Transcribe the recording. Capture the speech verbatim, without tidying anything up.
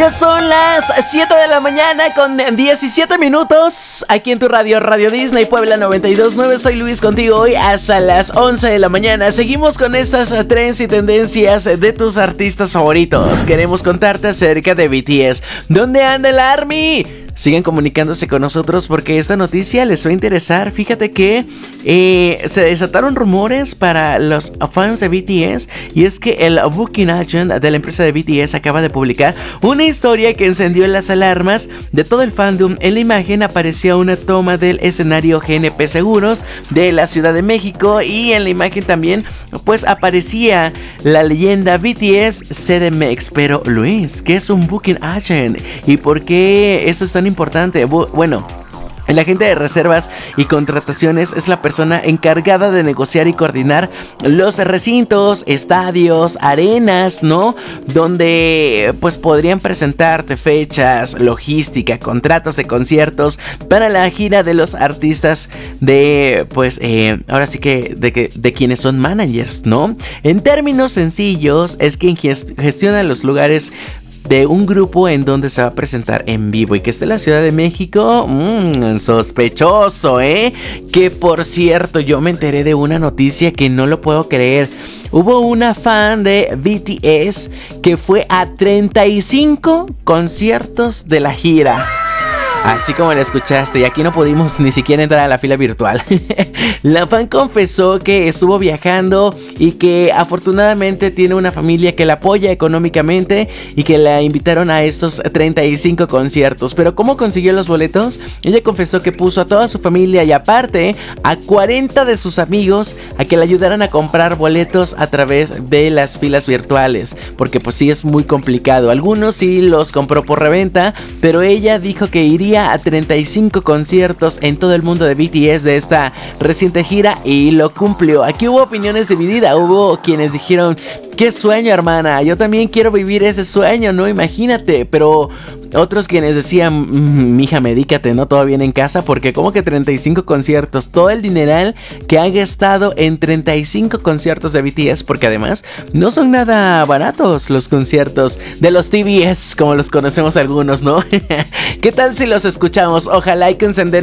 Ya son las siete de la mañana con diecisiete minutos. Aquí en tu radio, Radio Disney Puebla noventa y dos punto nueve. Soy Luis contigo hoy hasta las once de la mañana. Seguimos con estas trends y tendencias de tus artistas favoritos. Queremos contarte acerca de B T S. ¿Dónde anda el ARMY? Sigan comunicándose con nosotros porque esta noticia les va a interesar. Fíjate que eh, se desataron rumores para los fans de B T S, y es que el booking agent de la empresa de B T S acaba de publicar una historia que encendió las alarmas de todo el fandom. En la imagen aparecía una toma del escenario G N P Seguros de la Ciudad de México, y en la imagen también pues aparecía la leyenda B T S C D M X. Pero Luis, ¿qué es un booking agent? ¿Y por qué eso es tan importante? Bueno, el agente de reservas y contrataciones es la persona encargada de negociar y coordinar los recintos, estadios, arenas, ¿no? Donde pues podrían presentarte fechas, logística, contratos de conciertos para la gira de los artistas de, pues, eh, ahora sí que de, que de quienes son managers, ¿no? En términos sencillos, es quien gestiona los lugares de un grupo en donde se va a presentar en vivo, y que esté en la Ciudad de México, mmm, sospechoso, ¿eh? Que por cierto, yo me enteré de una noticia que no lo puedo creer. Hubo una fan de B T S que fue a treinta y cinco conciertos de la gira. Así como la escuchaste, y aquí no pudimos ni siquiera entrar a la fila virtual. La fan confesó que estuvo viajando y que afortunadamente tiene una familia que la apoya económicamente y que la invitaron a estos treinta y cinco conciertos. Pero ¿cómo consiguió los boletos? Ella confesó que puso a toda su familia y aparte a cuarenta de sus amigos a que le ayudaran a comprar boletos a través de las filas virtuales, porque pues sí es muy complicado. Algunos sí los compró por reventa, pero ella dijo que iría a treinta y cinco conciertos en todo el mundo de B T S de esta reciente gira, y lo cumplió. Aquí hubo opiniones divididas. Hubo quienes dijeron: qué sueño, hermana, yo también quiero vivir ese sueño, ¿no? Imagínate. Pero otros quienes decían: mmm, mija, medícate, ¿no? Todo bien en casa, porque como que treinta y cinco conciertos, todo el dineral que han gastado en treinta y cinco conciertos de B T S, porque además no son nada baratos los conciertos de los T B S, como los conocemos algunos, ¿no? ¿Qué tal si los escuchamos? Ojalá hay que encender